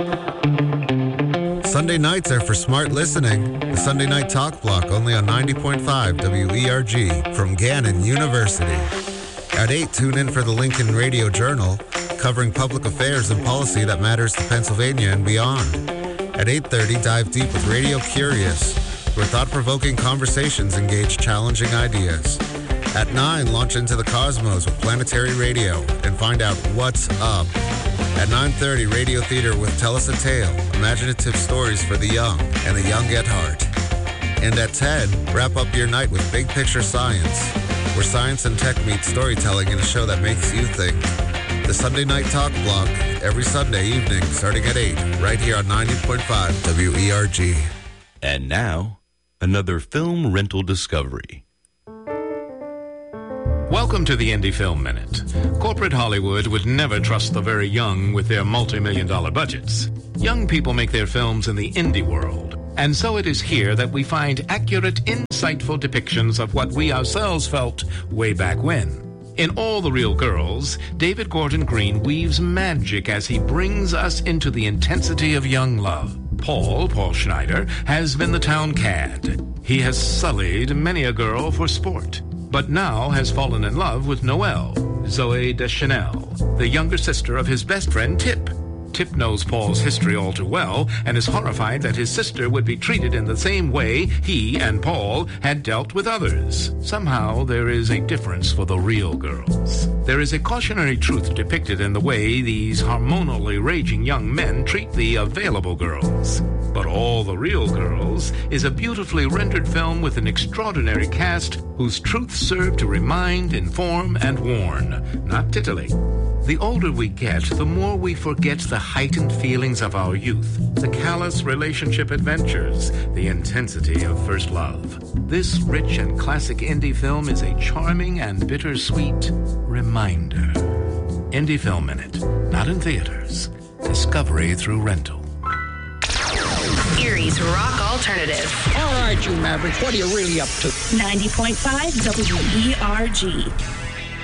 Sunday nights are for smart listening. The Sunday Night Talk Block, only on 90.5 WERG from Gannon University. At 8, tune in for the Lincoln Radio Journal, covering public affairs and policy that matters to Pennsylvania and beyond. At 8:30, dive deep with Radio Curious, where thought-provoking conversations engage challenging ideas. At 9, launch into the cosmos with Planetary Radio and find out what's up. At 9:30, Radio Theater with Tell Us a Tale, imaginative stories for the young and the young at heart. And at 10, wrap up your night with Big Picture Science, where science and tech meet storytelling in a show that makes you think. The Sunday Night Talk Block, every Sunday evening, starting at 8, right here on 90.5 WERG. And now, another film rental discovery. Welcome to the Indie Film Minute. Corporate Hollywood would never trust the very young with their multi-million-dollar budgets. Young people make their films in the indie world. And so it is here that we find accurate, insightful depictions of what we ourselves felt way back when. In All the Real Girls, David Gordon Green weaves magic as he brings us into the intensity of young love. Paul Schneider, has been the town cad. He has sullied many a girl for sport, but now has fallen in love with Noelle, Zoe Deschanel, the younger sister of his best friend Tip. Tip knows Paul's history all too well and is horrified that his sister would be treated in the same way he and Paul had dealt with others. Somehow there is a difference for the real girls. There is a cautionary truth depicted in the way these hormonally raging young men treat the available girls. But All the Real Girls is a beautifully rendered film with an extraordinary cast whose truths serve to remind, inform, and warn, not titillate. The older we get, the more we forget the heightened feelings of our youth, the callous relationship adventures, the intensity of first love. This rich and classic indie film is a charming and bittersweet reminder. Indie Film Minute, not in theaters. Discovery through rental. Erie's Rock Alternative. All right, you Mavericks, what are you really up to? 90.5 WERG.